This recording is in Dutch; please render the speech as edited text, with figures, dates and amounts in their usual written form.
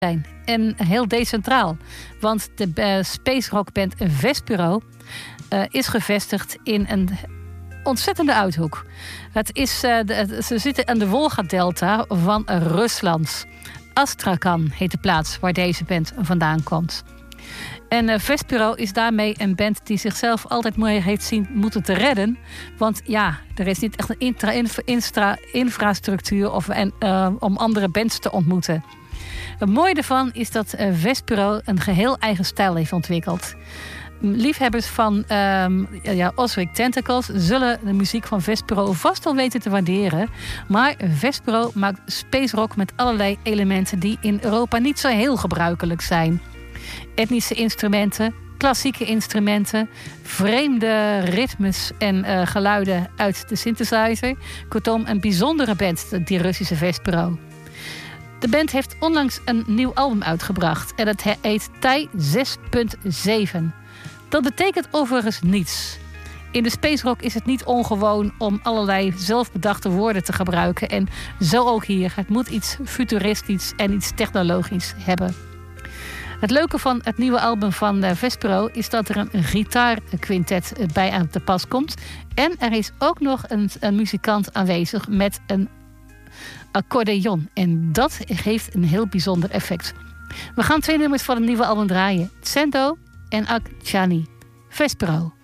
zijn. En heel decentraal. Want de space rockband Vespero is gevestigd in een ontzettende uithoek. Ze zitten aan de Wolga-delta van Rusland. Astrakhan heet de plaats waar deze band vandaan komt. En Vespero is daarmee een band die zichzelf altijd mooi heeft zien moeten te redden. Want ja, er is niet echt een infrastructuur om andere bands te ontmoeten. Het mooie ervan is dat Vespero een geheel eigen stijl heeft ontwikkeld. Liefhebbers van Ozric Tentacles zullen de muziek van Vespero vast wel weten te waarderen. Maar Vespero maakt space rock met allerlei elementen die in Europa niet zo heel gebruikelijk zijn. Etnische instrumenten, klassieke instrumenten, vreemde ritmes en geluiden uit de synthesizer. Kortom, een bijzondere band, die Russische Vespero. De band heeft onlangs een nieuw album uitgebracht en dat heet Tij 6.7. Dat betekent overigens niets. In de space rock is het niet ongewoon om allerlei zelfbedachte woorden te gebruiken. En zo ook hier. Het moet iets futuristisch en iets technologisch hebben. Het leuke van het nieuwe album van Vespero is dat er een gitaarquintet bij aan te pas komt. En er is ook nog een muzikant aanwezig met een accordeon. En dat geeft een heel bijzonder effect. We gaan 2 nummers van het nieuwe album draaien. Tsendo en Akchani. Vespero.